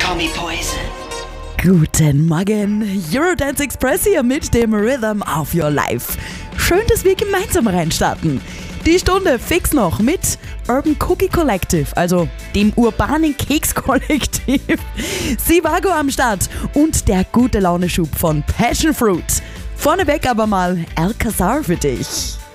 call me poison. Guten Morgen, Eurodance Express hier mit dem Rhythm of Your Life. Schön, dass wir gemeinsam reinstarten. Die Stunde fix noch mit Urban Cookie Collective, also dem urbanen Kekskollektiv. Sivago am Start und der gute Laune-Schub von Passion Fruit. Vorneweg aber mal Alcazar für dich.